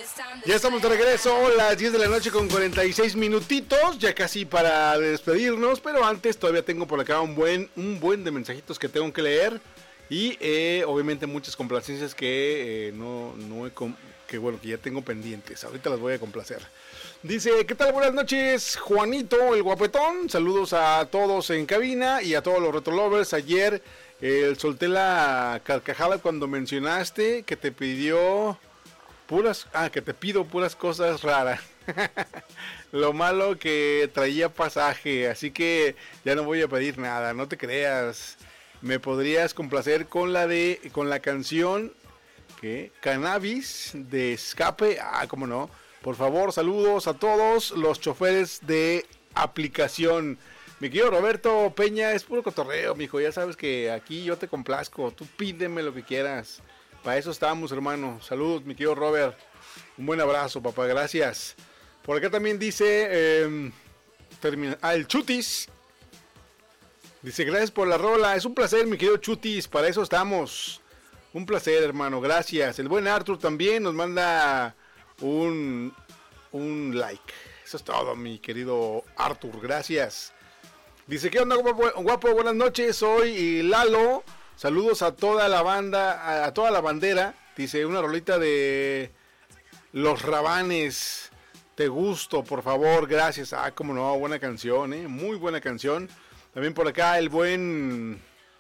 Ya estamos de regreso, las 10 de la noche con 46 minutitos, ya casi para despedirnos, pero antes todavía tengo por acá un buen de mensajitos que tengo que leer y obviamente muchas complacencias que que ya tengo pendientes. Ahorita las voy a complacer. Dice, ¿qué tal? Buenas noches, Juanito, el guapetón. Saludos a todos en cabina y a todos los retrolovers. Ayer solté la carcajada cuando mencionaste que te pidió que te pido puras cosas raras. Lo malo que traía pasaje, así que ya no voy a pedir nada, no te creas. Me podrías complacer con la canción Cannabis de Escape. Cómo no. Por favor, saludos a todos los choferes de aplicación. Mi querido Roberto Peña, es puro cotorreo, mijo. Ya sabes que aquí yo te complazco. Tú pídeme lo que quieras. Para eso estamos, hermano. Saludos, mi querido Robert. Un buen abrazo, papá. Gracias. Por acá también dice... el Chutis. Dice, gracias por la rola. Es un placer, mi querido Chutis. Para eso estamos. Un placer, hermano. Gracias. El buen Arthur también nos manda un like. Eso es todo, mi querido Arthur. Gracias. Dice, ¿qué onda, guapo? Buenas noches. Soy Lalo. Saludos a toda la banda, a toda la bandera. Dice, una rolita de Los Rabanes. Te gusto, por favor, gracias. Cómo no, buena canción, muy buena canción. También por acá el buen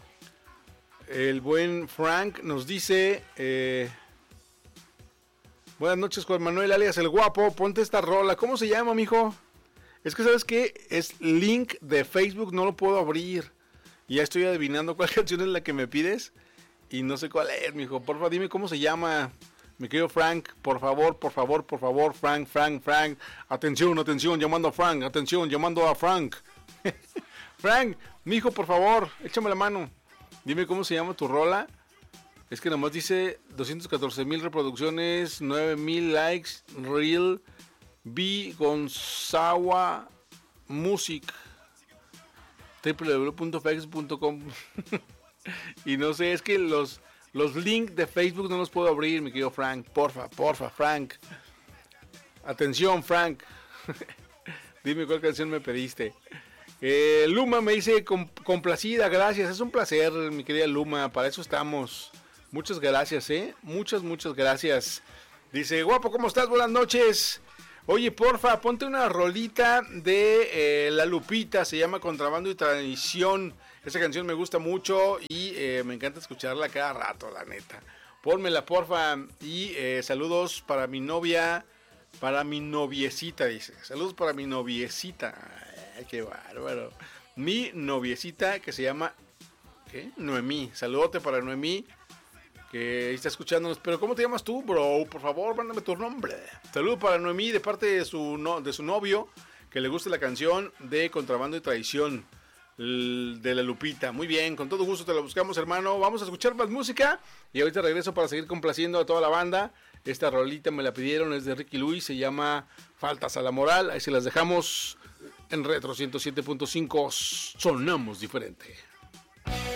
Frank nos dice, buenas noches, Juan Manuel, alias el guapo, ponte esta rola. ¿Cómo se llama, mijo? Es que, ¿sabes qué? Es link de Facebook, no lo puedo abrir. Y ya estoy adivinando cuál canción es la que me pides. Y no sé cuál es, mijo. Porfa, dime cómo se llama. Mi querido Frank, por favor, Frank. Atención, llamando a Frank. Atención, llamando a Frank. Frank, mijo, por favor, échame la mano. Dime cómo se llama tu rola. Es que nomás dice 214,000 reproducciones, 9,000 likes, Real B Gonzawa Music. www.facebook.com. Y no sé, es que los links de Facebook no los puedo abrir, mi querido Frank. Porfa, Frank. Atención, Frank. Dime cuál canción me pediste. Luma me dice complacida, gracias. Es un placer, mi querida Luma. Para eso estamos. Muchas gracias, Muchas gracias. Dice, guapo, ¿cómo estás? Buenas noches. Oye, porfa, ponte una rolita de La Lupita, se llama Contrabando y Tradición. Esa canción me gusta mucho y me encanta escucharla cada rato, la neta. Pónmela, porfa. Y saludos para mi novia, para mi noviecita, dice. Saludos para mi noviecita. Ay, qué bárbaro. Mi noviecita que se llama Noemí. Saludote para Noemí, que está escuchándonos. Pero ¿cómo te llamas tú, bro? Por favor, mándame tu nombre. Saludo para Noemí de parte de su novio, que le gusta la canción de Contrabando y Traición de La Lupita. Muy bien, con todo gusto te la buscamos, hermano. Vamos a escuchar más música y ahorita regreso para seguir complaciendo a toda la banda. Esta rolita me la pidieron, es de Ricky Luis, se llama Faltas a la Moral. Ahí se las dejamos en Retro 107.5. Sonamos diferente.